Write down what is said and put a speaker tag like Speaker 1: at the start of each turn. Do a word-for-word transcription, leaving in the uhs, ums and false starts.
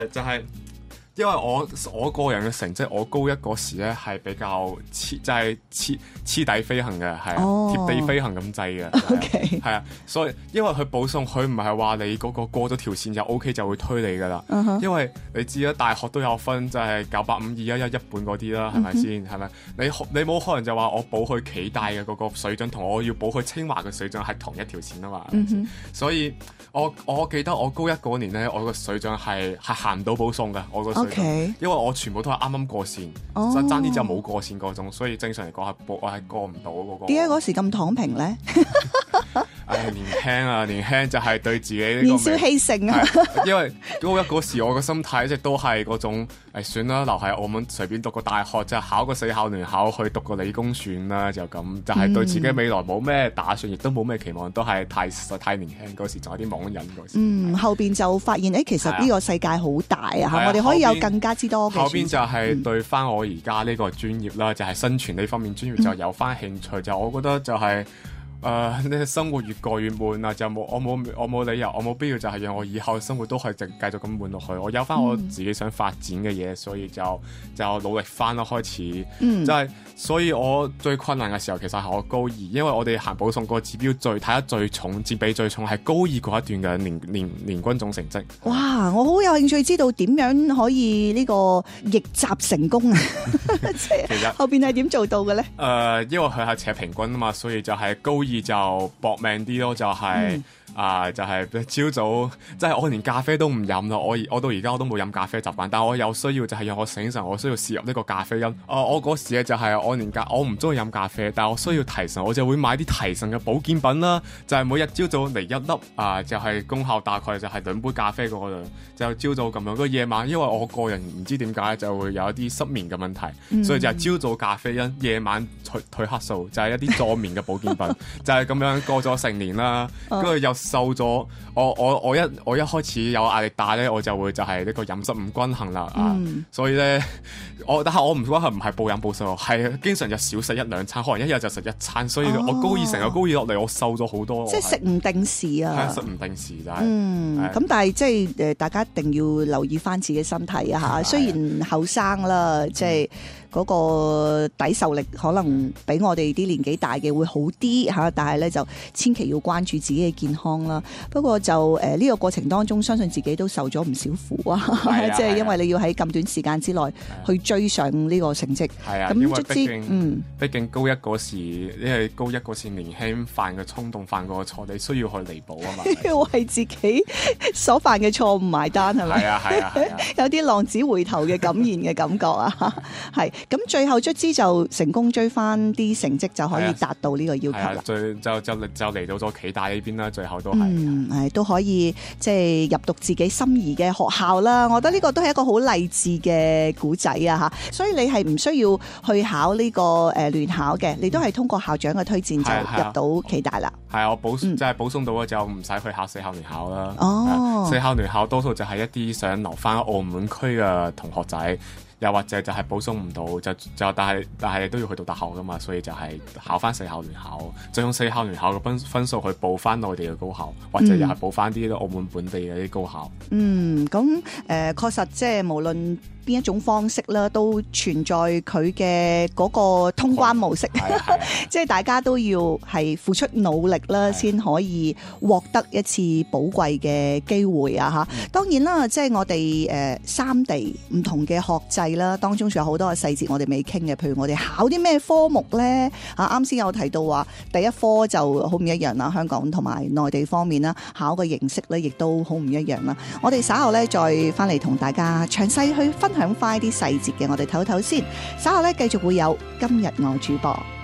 Speaker 1: 就係、是。因為我我個人嘅成績，我高一嗰時咧係比較黐，就係黐黐底飛行嘅，係啊，貼、oh. 地飛行咁滯嘅。
Speaker 2: OK，
Speaker 1: 係啊，所以因為佢保送，佢唔係話你嗰個過咗條線就 O K 就會推你噶啦。Uh-huh. 因為你知啦，大學都有分，就係九八五二一一一本嗰啲啦，係咪先？係咪？你你冇可能就話我保去暨大嘅嗰個水準，同我要保去清華嘅水準係同一條線啊嘛。Uh-huh. 所以我我記得我高一嗰年咧，我個水準係係行唔到保送嘅，我個水準。Okay. 因為我全部都係啱啱過線，爭啲、oh. 就冇過線嗰種，所以正常嚟講係我係過唔到嗰個。點解嗰時咁躺平咧？唉，年輕啊，年輕就係對自己呢個
Speaker 2: 年少氣盛啊。
Speaker 1: 因為高一嗰時我個心態一直都係嗰種，誒算啦，留喺澳門隨便讀個大學，就係、考個四校聯考去讀個理工算啦，就咁，就係、是、對自己未來冇咩打算，亦都冇咩期望，都係太太年輕嗰時，仲有啲懵人嗰時。嗯，
Speaker 2: 後邊就發現誒，其實呢個世界好大啊，啊我哋可以有更加之多嘅。
Speaker 1: 後邊就係對翻我而家呢個專業啦，就係、是、生存呢方面專業就有翻興趣，嗯、就我覺得就係、是。誒、呃，你生活越過越悶啊！就冇我冇我冇理由，我冇必要就係讓我以後生活都係繼繼續咁悶落去。我有翻我自己想發展嘅嘢、嗯，所以就就努力翻咯。開始，嗯，就係、是、所以我最困難嘅時候其實係我高二，因為我哋行保送個指標最睇得最重、佔比最重係高二嗰一段嘅年年年均總成績。
Speaker 2: 哇！我好有興趣知道點樣可以呢個逆襲成功啊！其實後邊係點做到嘅咧？誒、
Speaker 1: 呃，因為佢係扯平均啊嘛，所以就係高二就搏命啲咯，就係、是。嗯啊、呃，就係、是、朝早，即、就、係、是、我連咖啡都唔飲啦。我我到而家我都冇飲咖啡習慣，但我有需要就係讓我醒神，我需要攝入呢個咖啡因。啊、呃，我嗰時咧就係我連咖，我唔中意飲咖啡，但係我需要提神，我就會買啲提神嘅保健品啦。就係、是、每日朝早嚟一粒啊、呃，就係、是、功效大概就係兩杯咖啡嗰度，就朝早咁樣。個夜晚因為我個人唔知點解就會有一啲失眠嘅問題，嗯、所以就係朝早咖啡因，夜晚褪褪黑素，就係、是、一啲助眠嘅保健品，就係咁樣過咗成年啦，跟住又。瘦咗，我我我一我一開始有壓力大咧，我就會就係呢個飲食唔均衡啦、嗯、啊，所以咧我但係我唔均衡唔係暴飲暴食，係經常就少食一兩餐，可能一日就食一餐，所以我高二成個高二落嚟，我瘦咗好多。即係食唔定時啊，係食唔定時就係。嗯，咁但係即係誒，大家一定要留意翻自己身體啊嚇。雖然後生啦，即係。嗰個抵受力可能比我哋啲年紀大嘅會好啲嚇，但係咧就千祈要關注自己嘅健康啦。不過就誒呢、呃這個過程當中，相信自己都受咗唔少苦啊！即係因為你要喺咁短時間之內去追上呢個成績。係啊，咁卒之嗯，畢竟高一嗰時，因為高一嗰時年輕犯嘅衝動，犯過嘅錯，你需要去彌補啊嘛。要為自己所犯嘅錯誤埋單係咪？係啊係啊，係啊有啲浪子回頭嘅感言嘅感覺啊，係。咁最後卒之就成功追翻啲成績，就可以達到呢個要求啦。最就就就嚟到咗暨大呢邊啦，最後都係，嗯，係都可以即係、就是、入讀自己心儀嘅學校啦。我覺得呢個都係一個好勵志嘅古仔啊吓。所以你係唔需要去考呢個誒聯考嘅，你都係通過校長嘅推薦就入到暨大啦。係啊，我保即係保送到就唔使去考四校聯考啦。哦，四校聯考多數就係一啲想留翻澳門區嘅同學仔。又或者就係保送唔到，就就但係但係都要去到大學噶嘛，所以就係考翻四校聯考，再用四校聯考嘅分分數去報翻內地嘅高校，或者又係報翻啲澳門本地嘅啲高校。嗯，咁誒、呃、確實即係無論邊一種方式啦，都存在佢嘅嗰個通關模式，即係大家都要係付出努力啦，先可以獲得一次寶貴嘅機會啊！嚇、嗯，當然啦，即係我哋誒三地唔同嘅學制啦，當中仲有好多嘅細節我哋未傾嘅，譬如我哋考啲咩科目咧？啊，啱先有提到話第一科就好唔一樣啦，香港同埋內地方面啦，考嘅形式咧亦都好唔一樣啦。我哋稍後咧再翻嚟同大家詳細去分享翻啲細節嘅，我哋唞唞先，稍後咧繼續會有今日我主播。